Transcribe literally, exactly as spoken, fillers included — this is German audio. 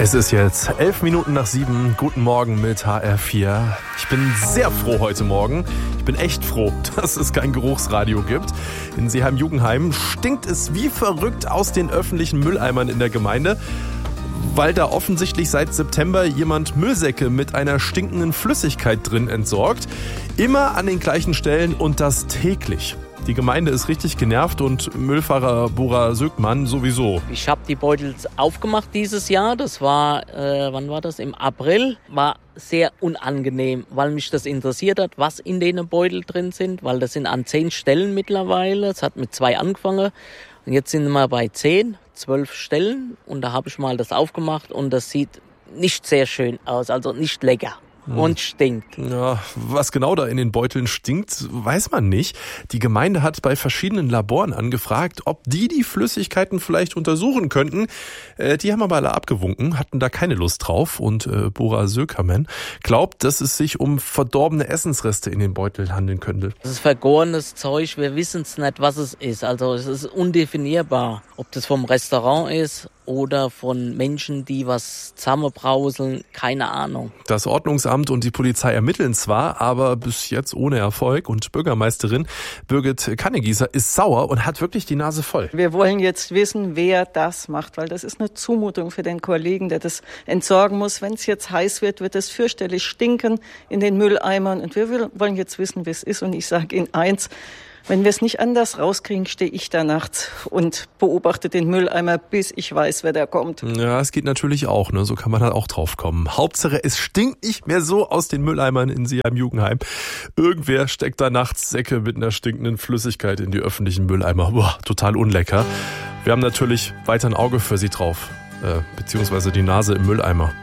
Es ist jetzt elf Minuten nach sieben. Guten Morgen mit H R vier. Ich bin sehr froh heute Morgen. Ich bin echt froh, dass es kein Geruchsradio gibt. In Seeheim-Jugendheim stinkt es wie verrückt aus den öffentlichen Mülleimern in der Gemeinde, weil da offensichtlich seit September jemand Müllsäcke mit einer stinkenden Flüssigkeit drin entsorgt. Immer an den gleichen Stellen und das täglich. Die Gemeinde ist richtig genervt und Müllfahrer Bora Söckmann sowieso. Ich habe die Beutel aufgemacht dieses Jahr. Das war, äh, wann war das? Im April. War sehr unangenehm, weil mich das interessiert hat, was in den Beutel drin sind. Weil das sind an zehn Stellen mittlerweile. Es hat mit zwei angefangen. Und jetzt sind wir bei zehn, zwölf Stellen. Und da habe ich mal das aufgemacht und das sieht nicht sehr schön aus. Also nicht lecker. Und stinkt. Ja, was genau da in den Beuteln stinkt, weiß man nicht. Die Gemeinde hat bei verschiedenen Laboren angefragt, ob die die Flüssigkeiten vielleicht untersuchen könnten. Äh, die haben aber alle abgewunken, hatten da keine Lust drauf. Und äh, Bora Söckmann glaubt, dass es sich um verdorbene Essensreste in den Beuteln handeln könnte. Das ist vergorenes Zeug, wir wissen es nicht, was es ist. Also es ist undefinierbar, ob das vom Restaurant ist oder von Menschen, die was zusammenbrauseln, keine Ahnung. Das Ordnungsamt und die Polizei ermitteln zwar, aber bis jetzt ohne Erfolg. Und Bürgermeisterin Birgit Kannegießer ist sauer und hat wirklich die Nase voll. Wir wollen jetzt wissen, wer das macht, weil das ist eine Zumutung für den Kollegen, der das entsorgen muss. Wenn es jetzt heiß wird, wird es fürchterlich stinken in den Mülleimern. Und wir wollen jetzt wissen, wie es ist. Und ich sage Ihnen eins: Wenn wir es nicht anders rauskriegen, stehe ich da nachts und beobachte den Mülleimer, bis ich weiß, wer da kommt. Ja, es geht natürlich auch, ne? So kann man halt auch drauf kommen. Hauptsache, es stinkt nicht mehr so aus den Mülleimern in Seeheim-Jugendheim. Irgendwer steckt da nachts Säcke mit einer stinkenden Flüssigkeit in die öffentlichen Mülleimer. Boah, total unlecker. Wir haben natürlich weiter ein Auge für Sie drauf, äh, beziehungsweise die Nase im Mülleimer.